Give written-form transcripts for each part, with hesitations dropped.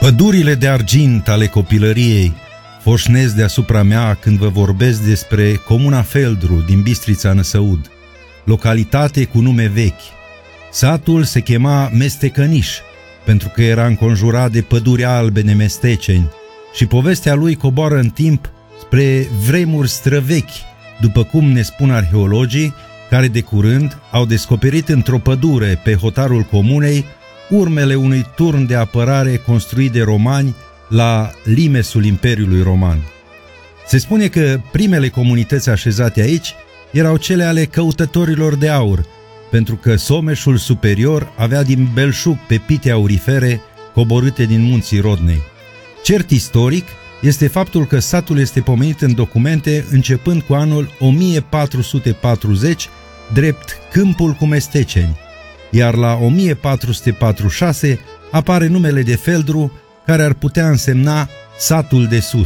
Pădurile de argint ale copilăriei foșnesc deasupra mea când vă vorbesc despre comuna Feldru din Bistrița Năsăud, localitate cu nume vechi. Satul se chema Mestecăniș, pentru că era înconjurat de păduri albe nemesteceni și povestea lui coboară în timp spre vremuri străvechi, după cum ne spun arheologii, care de curând au descoperit într-o pădure pe hotarul comunei urmele unui turn de apărare construit de romani la limesul Imperiului Roman. Se spune că primele comunități așezate aici erau cele ale căutătorilor de aur, pentru că Someșul superior avea din belșug pepite aurifere coborâte din munții Rodnei. Cert istoric este faptul că satul este pomenit în documente începând cu anul 1440, drept Câmpul cu Mesteceni, iar la 1446 apare numele de Feldru, care ar putea însemna satul de sus.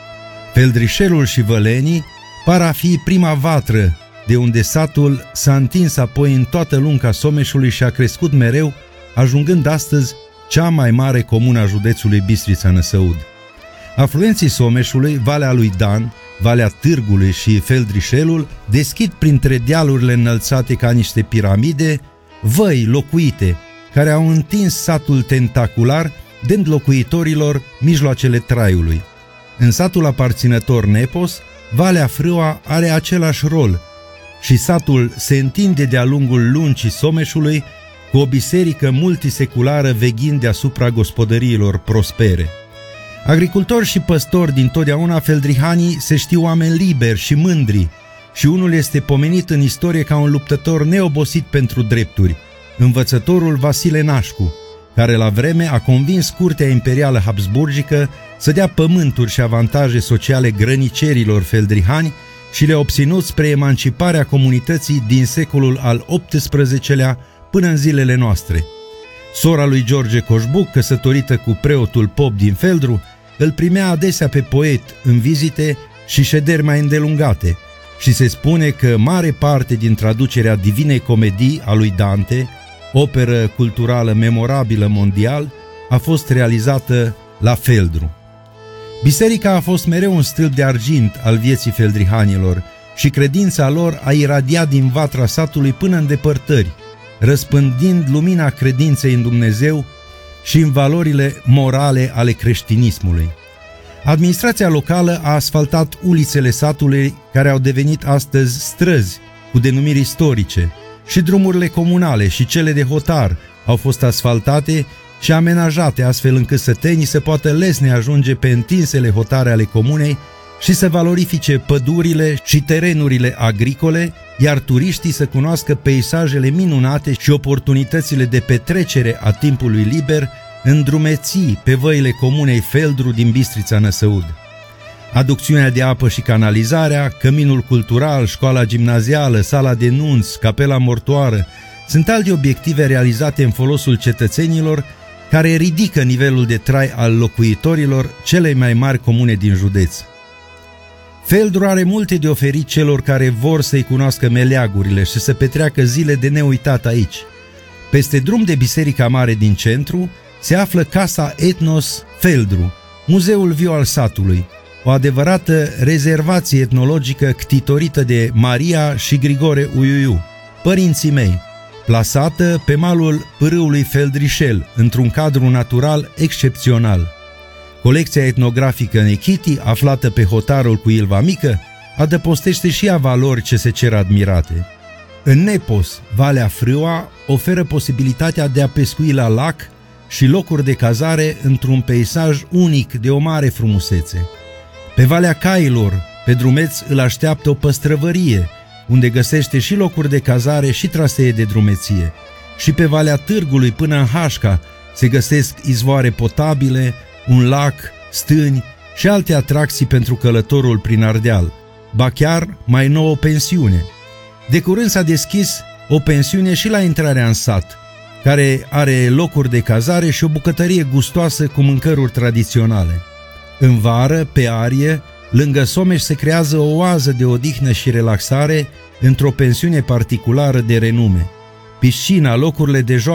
Feldrișelul și Vălenii par a fi prima vatră, de unde satul s-a întins apoi în toată lunga Someșului și a crescut mereu, ajungând astăzi cea mai mare comună a județului Bistrița Năsăud. Afluenții Someșului, Valea lui Dan, Valea Târgului și Feldrișelul deschid printre dealurile înălțate ca niște piramide văi locuite, care au întins satul tentacular, dând locuitorilor mijloacele traiului. În satul aparținător Nepos, Valea Frâoa are același rol și satul se întinde de-a lungul lungii Someșului cu o biserică multiseculară veghind deasupra gospodăriilor prospere. Agricultori și păstori din totdeauna feldrihanii se știu oameni liberi și mândri și unul este pomenit în istorie ca un luptător neobosit pentru drepturi, învățătorul Vasile Nașcu, care la vreme a convins curtea imperială habsburgică să dea pământuri și avantaje sociale grănicerilor feldrihani și le-a obținut spre emanciparea comunității din secolul al XVIII-lea până în zilele noastre. Sora lui George Coșbuc, căsătorită cu preotul pop din Feldru, îl primea adesea pe poet în vizite și șederi mai îndelungate și se spune că mare parte din traducerea Divinei Comedii a lui Dante, operă culturală memorabilă mondial, a fost realizată la Feldru. Biserica a fost mereu un stâlp de argint al vieții feldrihanilor și credința lor a iradiat din vatra satului până în depărtări, răspândind lumina credinței în Dumnezeu și în valorile morale ale creștinismului. Administrația locală a asfaltat ulițele satului, care au devenit astăzi străzi cu denumiri istorice, și drumurile comunale și cele de hotar au fost asfaltate și amenajate astfel încât sătenii să poată lesne ajunge pe întinsele hotare ale comunei și să valorifice pădurile și terenurile agricole, iar turiștii să cunoască peisajele minunate și oportunitățile de petrecere a timpului liber în drumeții pe văile comunei Feldru din Bistrița Năsăud. Aducțiunea de apă și canalizarea, căminul cultural, școala gimnazială, sala de nunți, capela mortoară sunt alte obiective realizate în folosul cetățenilor, care ridică nivelul de trai al locuitorilor celei mai mari comune din județ. Feldru are multe de oferit celor care vor să-i cunoască meleagurile și să petreacă zile de neuitat aici. Peste drum de Biserica Mare din centru se află Casa Etnos Feldru, muzeul viu al satului, o adevărată rezervație etnologică ctitorită de Maria și Grigore Uiuiu, părinții mei, plasată pe malul pârâului Feldrișel, într-un cadru natural excepțional. Colecția etnografică Nechiti, aflată pe hotarul cu Ilva Mică, adăpostește și ea valori ce se cer admirate. În Nepos, Valea Frâoa oferă posibilitatea de a pescui la lac și locuri de cazare într-un peisaj unic de o mare frumusețe. Pe Valea Cailor, pe drumeț, îl așteaptă o păstrăvărie, unde găsește și locuri de cazare și trasee de drumeție. Și pe Valea Târgului până în Hașca se găsesc izvoare potabile, un lac, stâni și alte atracții pentru călătorul prin Ardeal, ba chiar mai nouă o pensiune. De curând s-a deschis o pensiune și la intrarea în sat, care are locuri de cazare și o bucătărie gustoasă cu mâncăruri tradiționale. În vară, pe arie, lângă Someș se creează o oază de odihnă și relaxare într-o pensiune particulară de renume. Piscina, locurile de joacă